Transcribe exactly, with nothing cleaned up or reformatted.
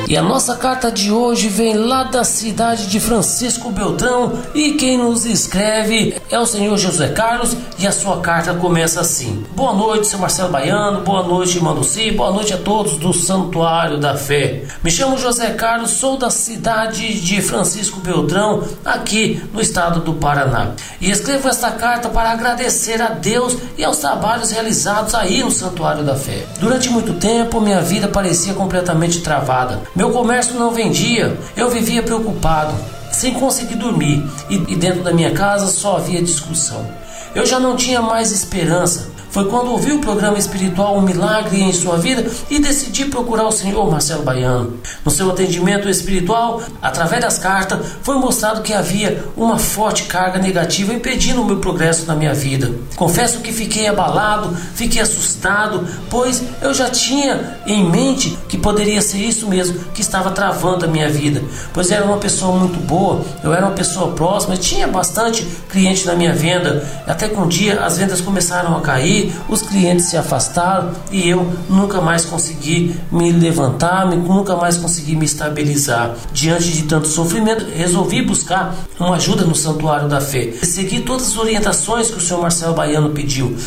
E a nossa carta de hoje vem lá da cidade de Francisco Beltrão e quem nos escreve é o senhor José Carlos e a sua carta começa assim: boa noite, seu Marcelo Baiano, boa noite, irmão Luci, boa noite a todos do Santuário da Fé. Me chamo José Carlos, sou da cidade de Francisco Beltrão, aqui no estado do Paraná. E escrevo esta carta para agradecer a Deus e aos trabalhos realizados aí no Santuário da Fé. Durante muito tempo, minha vida parecia completamente travada. Meu comércio não vendia, eu vivia preocupado, sem conseguir dormir, e, e dentro da minha casa só havia discussão. Eu já não tinha mais esperança. Foi quando ouvi o programa espiritual Um Milagre em Sua Vida e decidi procurar o senhor Marcelo Baiano. No seu atendimento espiritual, através das cartas, foi mostrado que havia uma forte carga negativa impedindo o meu progresso na minha vida. Confesso que fiquei abalado, fiquei assustado, pois eu já tinha em mente que poderia ser isso mesmo que estava travando a minha vida. Pois era uma pessoa muito boa, eu era uma pessoa próxima, tinha bastante cliente na minha venda, até que um dia as vendas começaram a cair, os clientes se afastaram e eu nunca mais consegui me levantar, nunca mais consegui me estabilizar. Diante de tanto sofrimento, resolvi buscar uma ajuda no Santuário da Fé. Segui todas as orientações que o senhor Marcelo Baiano pediu.